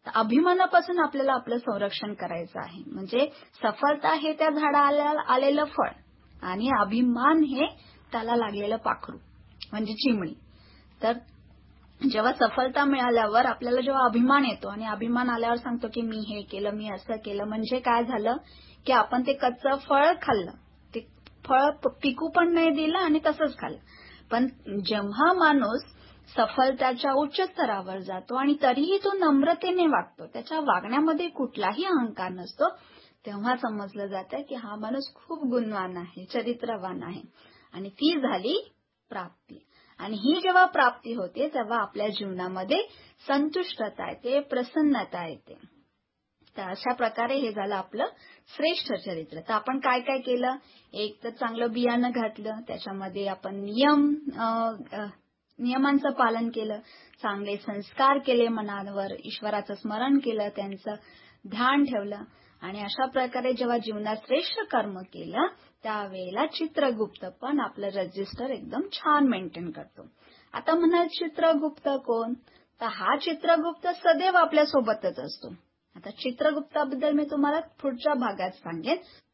तर अभिमानापासून आपल्याला आपलं संरक्षण करायचं आहे. म्हणजे सफलता हे त्या झाडाला आलेलं फळ आणि अभिमान हे त्याला लागलेलं पाखरू म्हणजे चिमणी. तर जेव्हा सफलता मिळाल्यावर आपल्याला जेव्हा अभिमान येतो आणि अभिमान आल्यावर सांगतो की मी हे केलं, मी असं केलं, म्हणजे काय झालं की आपण ते कच्चं फळ खाल्लं, ते फळ पिकू पण नाही दिलं आणि तसंच खाल्लं. पण जेव्हा माणूस सफलताच्या उच्च स्तरावर जातो आणि तरीही तो नम्रतेने वागतो, त्याच्या वागण्यामध्ये कुठलाही अहंकार नसतो, तेव्हा समजलं जातं की हा माणूस खूप गुणवान आहे, चरित्रवान आहे. आणि ती झाली प्राप्ती. आणि ही जेव्हा प्राप्ती होते तेव्हा आपल्या जीवनामध्ये संतुष्टता येते, प्रसन्नता येते. तर अशा प्रकारे हे झालं आपलं श्रेष्ठ चरित्र. तर आपण काय काय केलं? एक तर चांगलं बियाणं घातलं, त्याच्यामध्ये आपण नियमांचं पालन केलं, चांगले संस्कार केले मनावर, ईश्वराचं स्मरण केलं, त्यांचं ध्यान ठेवलं. आणि अशा प्रकारे जेव्हा जीवनात श्रेष्ठ कर्म केलं त्यावेळेला चित्रगुप्त पण आपलं रजिस्टर एकदम छान मेंटेन करतो. आता म्हणाल चित्रगुप्त कोण? तर हा चित्रगुप्त सदैव आपल्या सोबतच असतो. आता चित्रगुप्ताबद्दल मी तुम्हाला पुढच्या भागात सांगेन.